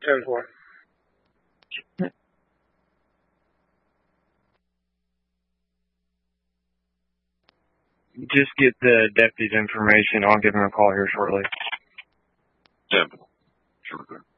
10-4. Just get the deputy's information. I'll give him a call here shortly. 10-4. Sure.